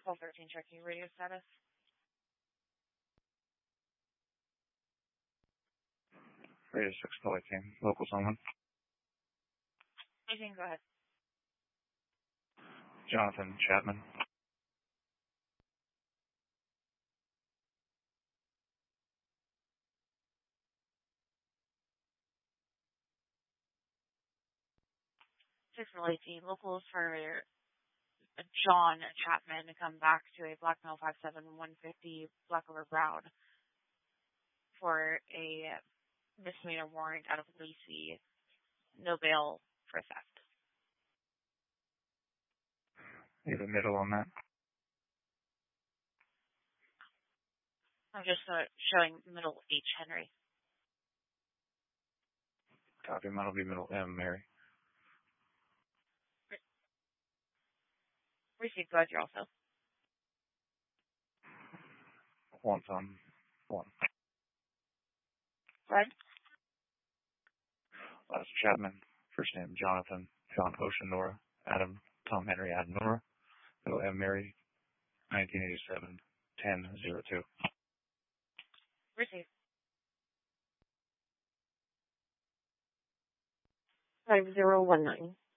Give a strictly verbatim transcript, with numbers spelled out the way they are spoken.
twelve thirteen, checking radio status. Radio six Polly team, local someone. eighteen, go ahead. Jonathan Chapman. six eighteen, locals for John Chapman to come back to a Black Mail five seven one fifty Black River Brown for a misdemeanor warrant out of Lacey, no bail for theft. You have a middle on that? I'm just uh, showing middle H, Henry. Copy, mine will be middle M, Mary. Received, go ahead, you're also. One on one. Go ahead. Last Chapman, first name Jonathan, John Ocean Nora, Adam, Tom Henry, Adam Nora, middle M, Mary, nineteen eighty-seven, ten oh two. Received. five zero one nine.